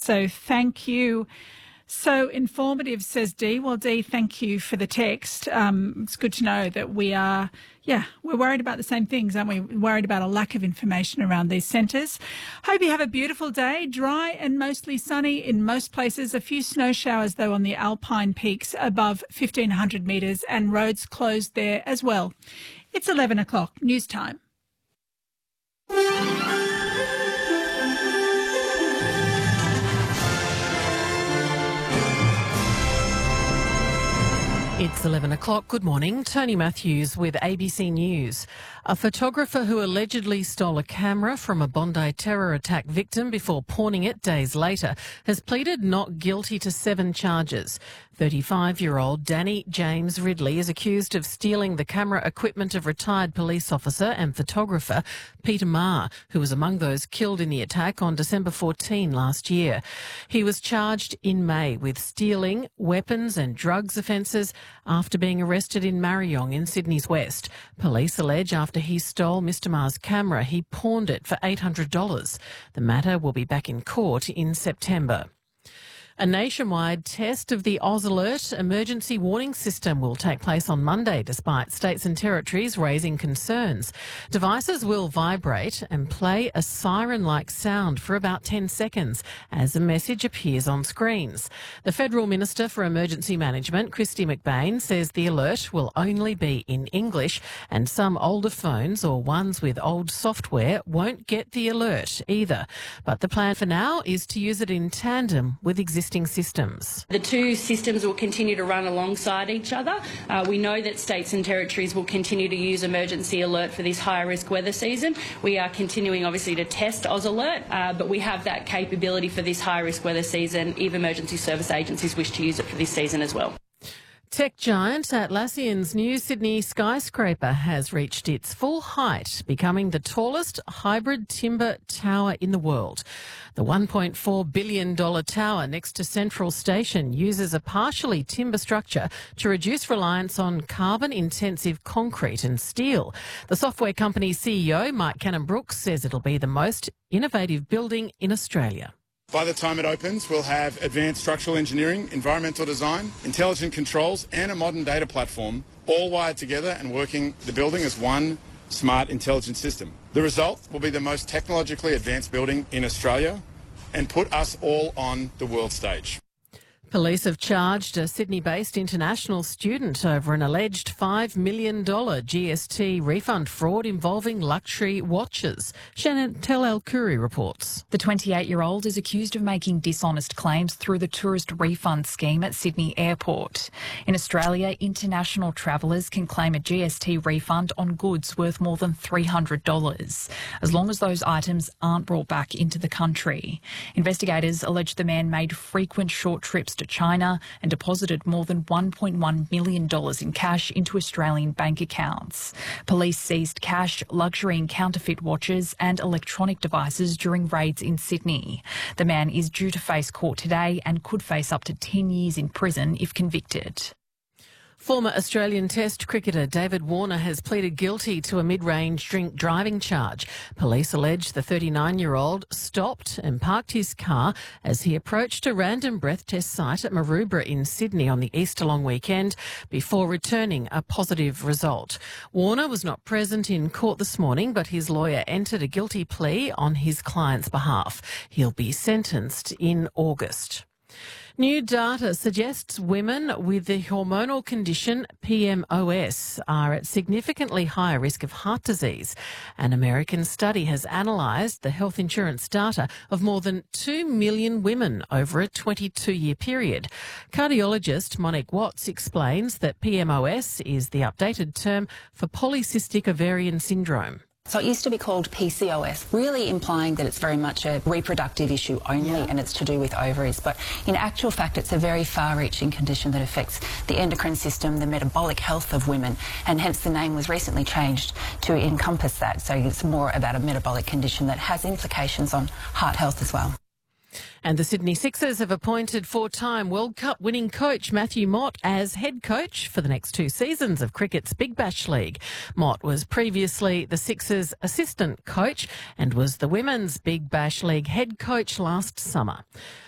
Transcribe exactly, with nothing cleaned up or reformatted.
So thank you. So informative, says Dee. Well, Dee, thank you for the text. Um, it's good to know that we are, yeah, we're worried about the same things, aren't we? We're worried about a lack of information around these centres. Hope you have a beautiful day, dry and mostly sunny in most places. A few snow showers, though, on the Alpine peaks above fifteen hundred metres, and roads closed there as well. It's eleven o'clock, news time. It's eleven o'clock. Good morning. Tony Matthews with A B C News. A photographer who allegedly stole a camera from a Bondi terror attack victim before pawning it days later has pleaded not guilty to seven charges. thirty-five-year-old Danny James Ridley is accused of stealing the camera equipment of retired police officer and photographer Peter Marr, who was among those killed in the attack on December fourteenth last year. He was charged in May with stealing, weapons and drugs offences after being arrested in Marryong in Sydney's West. Police allege after he stole Mr Marr's camera, he pawned it for eight hundred dollars. The matter will be back in court in September. A nationwide test of the Oz Alert emergency warning system will take place on Monday, despite states and territories raising concerns. Devices will vibrate and play a siren-like sound for about ten seconds as a message appears on screens. The Federal Minister for Emergency Management, Kristy McBain, says the alert will only be in English, and some older phones or ones with old software won't get the alert either. But the plan for now is to use it in tandem with existing systems. The two systems will continue to run alongside each other. Uh, we know that states and territories will continue to use emergency alert for this higher risk weather season. We are continuing obviously to test Oz Alert, uh, but we have that capability for this high risk weather season if emergency service agencies wish to use it for this season as well. Tech giant Atlassian's new Sydney skyscraper has reached its full height, becoming the tallest hybrid timber tower in the world. The one point four billion dollars tower next to Central Station uses a partially timber structure to reduce reliance on carbon-intensive concrete and steel. The software company's C E O, Mike Cannon-Brookes, says it'll be the most innovative building in Australia. By the time it opens, we'll have advanced structural engineering, environmental design, intelligent controls and a modern data platform all wired together and working the building as one smart, intelligent system. The result will be the most technologically advanced building in Australia and put us all on the world stage. Police have charged a Sydney-based international student over an alleged five million dollars G S T refund fraud involving luxury watches. Chantel El-Khoury reports. The twenty-eight-year-old is accused of making dishonest claims through the tourist refund scheme at Sydney Airport. In Australia, international travellers can claim a G S T refund on goods worth more than three hundred dollars, as long as those items aren't brought back into the country. Investigators allege the man made frequent short trips to China and deposited more than one point one million dollars in cash into Australian bank accounts. Police seized cash, luxury and counterfeit watches and electronic devices during raids in Sydney. The man is due to face court today and could face up to ten years in prison if convicted. Former Australian Test cricketer David Warner has pleaded guilty to a mid-range drink driving charge. Police allege the thirty-nine-year-old stopped and parked his car as he approached a random breath test site at Maroubra in Sydney on the Easter long weekend before returning a positive result. Warner was not present in court this morning, but his lawyer entered a guilty plea on his client's behalf. He'll be sentenced in August. New data suggests women with the hormonal condition P M O S are at significantly higher risk of heart disease. An American study has analysed the health insurance data of more than two million women over a twenty-two-year period. Cardiologist Monique Watts explains that P M O S is the updated term for polycystic ovarian syndrome. So it used to be called P C O S, really implying that it's very much a reproductive issue only, yeah, and it's to do with ovaries. But in actual fact, it's a very far-reaching condition that affects the endocrine system, the metabolic health of women, and hence the name was recently changed to encompass that. So it's more about a metabolic condition that has implications on heart health as well. And the Sydney Sixers have appointed four-time World Cup winning coach Matthew Mott as head coach for the next two seasons of cricket's Big Bash League. Mott was previously the Sixers' assistant coach and was the Women's Big Bash League head coach last summer.